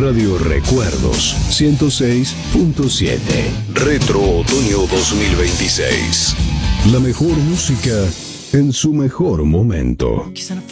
Radio Recuerdos 106.7. Retro Otoño 2026. La mejor música en su mejor momento.